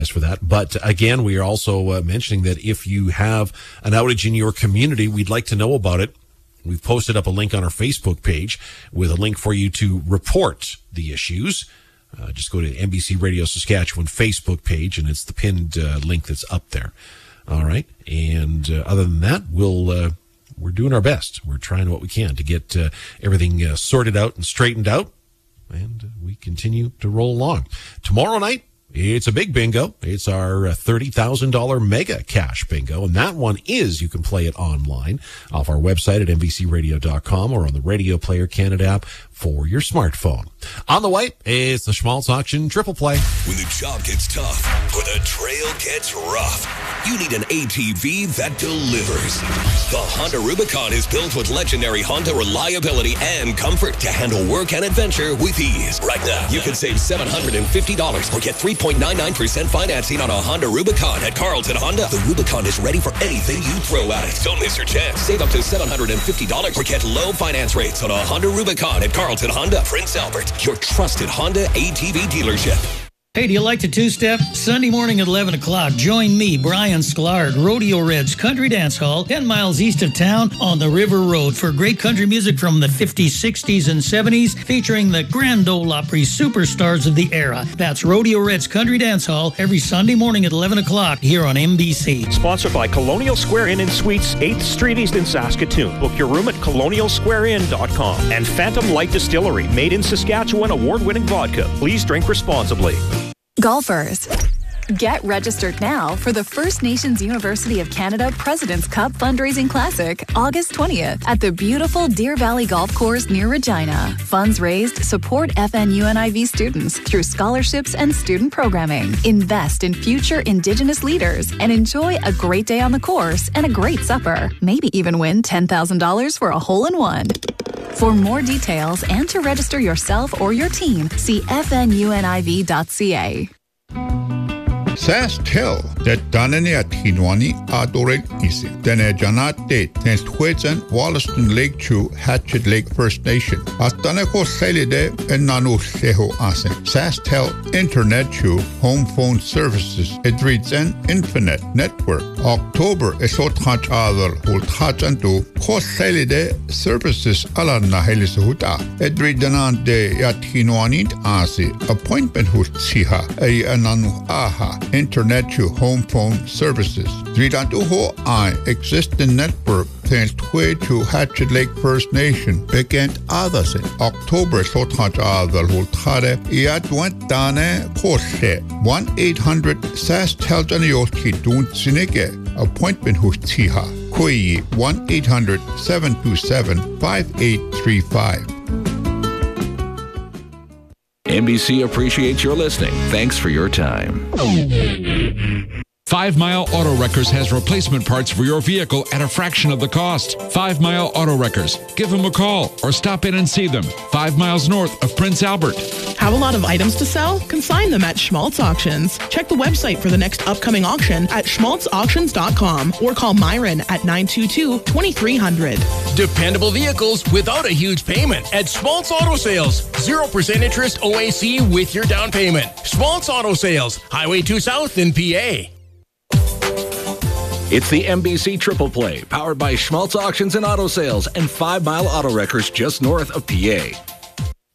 for that. But again, we are also mentioning that if you have an outage in your community, we'd like to know about it. We've posted up a link on our Facebook page with a link for you to report the issues. Just go to NBC Radio Saskatchewan Facebook page, and it's the pinned link that's up there. All right. And other than that, we're doing our best. We're trying what we can to get everything sorted out and straightened out. And we continue to roll along. Tomorrow night, it's a big bingo. It's our $30,000 mega cash bingo. And that one you can play it online off our website at nbcradio.com or on the Radio Player Canada app for your smartphone. On the way, it's the Schmaltz Auction Triple Play. When the job gets tough or the trail gets rough, you need an ATV that delivers. The Honda Rubicon is built with legendary Honda reliability and comfort to handle work and adventure with ease. Right now, you can save $750 or get 3.99% financing on a Honda Rubicon at Carlton Honda. The Rubicon is ready for anything you throw at it. Don't miss your chance. Save up to $750 or get low finance rates on a Honda Rubicon at Carlton Honda, Prince Albert, your trusted Honda ATV dealership. Hey, do you like to two-step? Sunday morning at 11 o'clock, join me, Brian Sklar, Rodeo Reds Country Dance Hall, 10 miles east of town on the River Road for great country music from the 50s, 60s, and 70s, featuring the Grand Ole Opry superstars of the era. That's Rodeo Reds Country Dance Hall every Sunday morning at 11 o'clock here on NBC. Sponsored by Colonial Square Inn and Suites, 8th Street East in Saskatoon. Book your room at colonialsquareinn.com. And Phantom Light Distillery, made in Saskatchewan, award-winning vodka. Please drink responsibly. Golfers, get registered now for the First Nations University of Canada President's Cup Fundraising Classic, August 20th at the beautiful Deer Valley Golf Course near Regina. Funds raised support FNUNIV students through scholarships and student programming. Invest in future Indigenous leaders and enjoy a great day on the course and a great supper. Maybe even win $10,000 for a hole-in-one. For more details and to register yourself or your team, see fnuniv.ca. SaskTel, that Danani at Hinwani Adoren Isi, Dene Janate, Tens Twitsen, Wollaston Lake Chew, Hatchet Lake First Nation, Astaneko Selide, and Nanu Seho Asen. SaskTel Internet Chew, Home Phone Services, Edritsen Infinite Network, October, Esot Hach Adal, Holt Hachantu, Kos Selide Services Alana Helisuhuta, Edridanante Yat Hinwani Asi, Appointment Hutsiha, A Ananu Aha. Internet to home phone services. Dridantuho I existing network thanks to Hatchet Lake First Nation begin others in October Sothaj Adal Hultare Iadwentane Koshe 1-800 SAS Teljanioski Dun Sinike appointment Hustiha Kui 1-800-727-5835. NBC appreciates your listening. Thanks for your time. 5 Mile Auto Wreckers has replacement parts for your vehicle at a fraction of the cost. 5 Mile Auto Wreckers. Give them a call or stop in and see them. 5 miles north of Prince Albert. Have a lot of items to sell? Consign them at Schmaltz Auctions. Check the website for the next upcoming auction at schmaltzauctions.com or call Myron at 922-2300. Dependable vehicles without a huge payment at Schmaltz Auto Sales. 0% interest OAC with your down payment. Schmaltz Auto Sales, Highway 2 South in PA. It's the NBC Triple Play, powered by Schmaltz Auctions and Auto Sales and 5 Mile Auto Wreckers just north of PA.